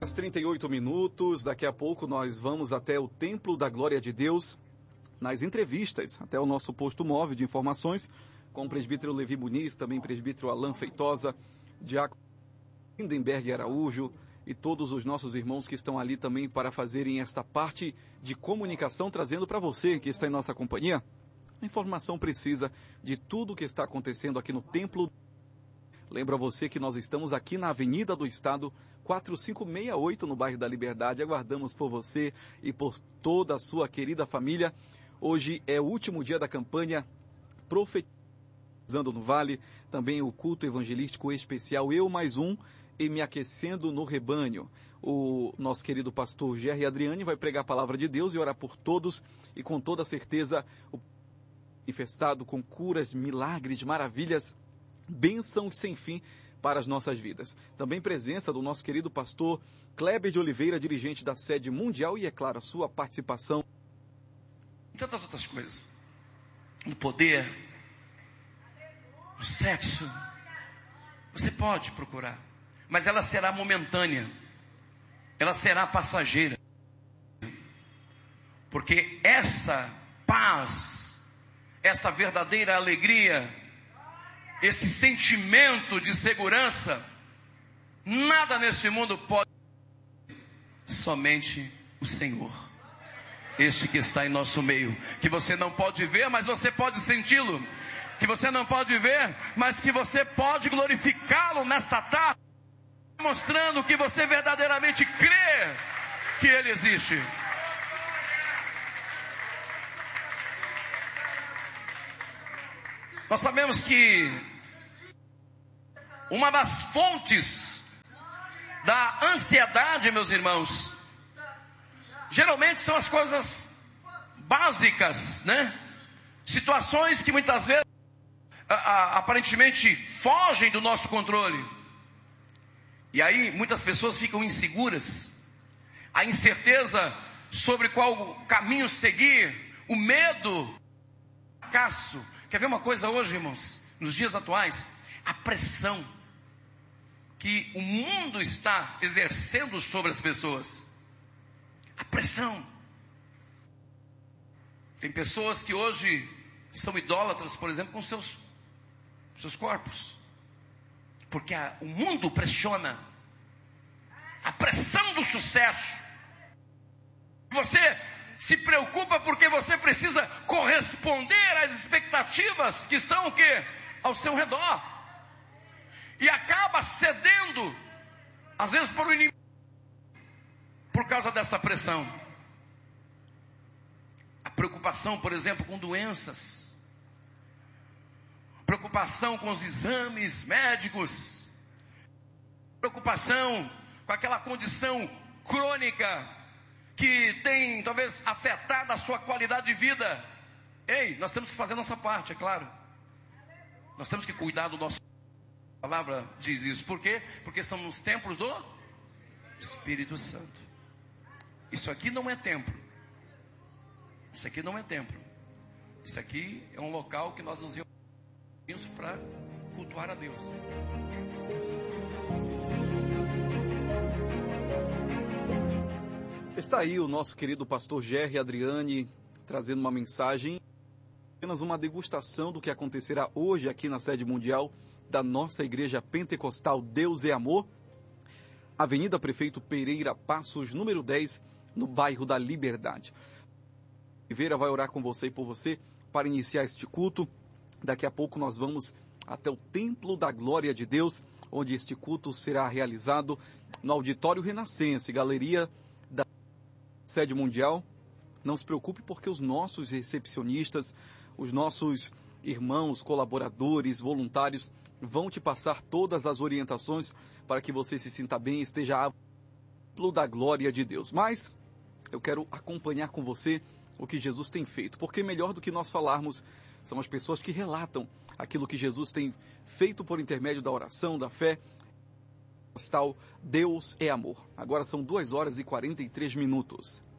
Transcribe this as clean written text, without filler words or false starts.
Às 38 minutos, daqui a pouco nós vamos até o Templo da Glória de Deus, nas entrevistas, até o nosso posto móvel de informações, com o presbítero Levi Muniz, também presbítero Alan Feitosa, diácono Lindenberg Araújo e todos os nossos irmãos que estão ali também para fazerem esta parte de comunicação, trazendo para você que está em nossa companhia a informação precisa de tudo o que está acontecendo aqui no Templo. Lembro a você que nós estamos aqui na Avenida do Estado, 4568, no bairro da Liberdade. Aguardamos por você e por toda a sua querida família. Hoje é o último dia da campanha Profetizando no Vale, também o culto evangelístico especial Eu Mais Um e Me Aquecendo no Rebanho. O nosso querido pastor Gerry Adriani vai pregar a palavra de Deus e orar por todos e com toda certeza o manifestado com curas, milagres, maravilhas, bênçãos sem fim para as nossas vidas. Também presença do nosso querido pastor Kleber de Oliveira, dirigente da sede mundial, e é claro, a sua participação. E tantas outras coisas. No poder, no sexo, você pode procurar, mas ela será momentânea, ela será passageira, porque essa paz, essa verdadeira alegria, esse sentimento de segurança, nada nesse mundo pode, somente o Senhor, este que está em nosso meio, que você não pode ver, mas você pode senti-lo, que você não pode ver, mas que você pode glorificá-lo nesta tarde, mostrando que você verdadeiramente crê que Ele existe. Nós sabemos que uma das fontes da ansiedade, meus irmãos, geralmente são as coisas básicas, né? Situações que muitas vezes aparentemente fogem do nosso controle. E aí muitas pessoas ficam inseguras. A incerteza sobre qual caminho seguir, o medo, o fracasso. Quer ver uma coisa hoje, irmãos? Nos dias atuais, a pressão que o mundo está exercendo sobre as pessoas. A pressão. Tem pessoas que hoje são idólatras, por exemplo, com seus corpos. Porque o mundo pressiona. A pressão do sucesso. Você se preocupa porque você precisa corresponder às expectativas que estão o quê? Ao seu redor. E acaba cedendo, às vezes para o inimigo, por causa dessa pressão. A preocupação, por exemplo, com doenças. Preocupação com os exames médicos. Preocupação com aquela condição crônica que tem talvez afetado a sua qualidade de vida. Ei, nós temos que fazer a nossa parte, é claro. Nós temos que cuidar do nosso... A palavra diz isso. Por quê? Porque são os templos do Espírito Santo. Isso aqui não é templo. Isso aqui não é templo. Isso aqui é um local que nós nos reunimos para cultuar a Deus. Está aí o nosso querido pastor Gerry Adriani trazendo uma mensagem, apenas uma degustação do que acontecerá hoje aqui na sede mundial da nossa igreja pentecostal Deus é Amor, Avenida Prefeito Pereira Passos, número 10, no bairro da Liberdade. Oliveira vai orar com você e por você para iniciar este culto. Daqui a pouco nós vamos até o Templo da Glória de Deus, onde este culto será realizado no Auditório Renascença, galeria da sede mundial. Não se preocupe, porque os nossos recepcionistas, os nossos irmãos, colaboradores, voluntários, vão te passar todas as orientações para que você se sinta bem e esteja ao Templo da Glória de Deus. Mas eu quero acompanhar com você o que Jesus tem feito, porque melhor do que nós falarmos são as pessoas que relatam aquilo que Jesus tem feito por intermédio da oração, da fé. Deus é amor. Agora são 2 horas e 43 minutos.